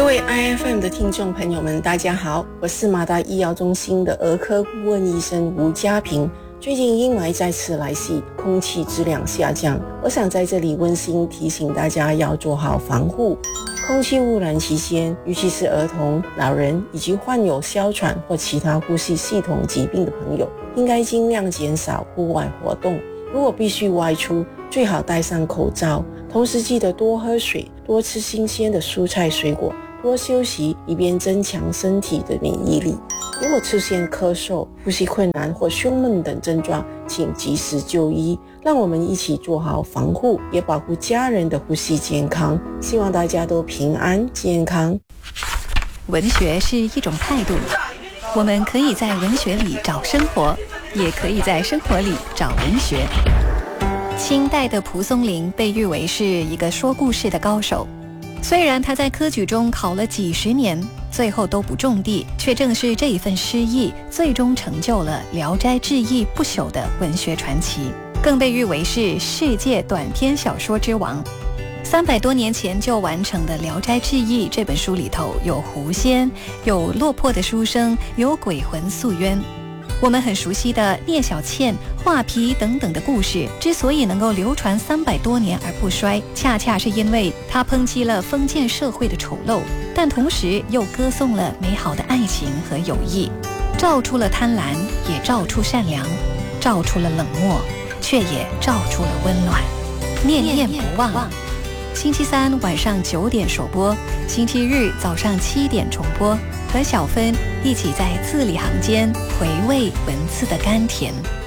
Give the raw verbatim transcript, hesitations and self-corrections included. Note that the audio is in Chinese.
各位 I F M 的听众朋友们大家好，我是马大医药中心的儿科顾问医生吴家平。最近阴霾再次来袭，空气质量下降，我想在这里温馨提醒大家要做好防护。空气污染期间，尤其是儿童、老人以及患有哮喘或其他呼吸系统疾病的朋友，应该尽量减少户外活动。如果必须外出，最好戴上口罩，同时记得多喝水，多吃新鲜的蔬菜水果，多休息，以便增强身体的免疫力。如果出现咳嗽、呼吸困难或胸闷等症状，请及时就医。让我们一起做好防护，也保护家人的呼吸健康。希望大家都平安健康。 文学是一种态度，我们可以在文学里找生活，也可以在生活里找文学。清代的蒲松龄被誉为是一个说故事的高手，虽然他在科举中考了几十年，最后都不中第，却正是这一份诗意，最终成就了《聊斋志异》不朽的文学传奇，更被誉为是世界短篇小说之王。三百多年前就完成的《聊斋志异》这本书里头，有狐仙，有落魄的书生，有鬼魂诉冤。我们很熟悉的聂小倩、画皮等等的故事，之所以能够流传三百多年而不衰，恰恰是因为它抨击了封建社会的丑陋，但同时又歌颂了美好的爱情和友谊，照出了贪婪，也照出善良，照出了冷漠，却也照出了温暖。念念不忘，星期三晚上九点首播，星期日早上七点重播，和小芬一起在字里行间回味文字的甘甜。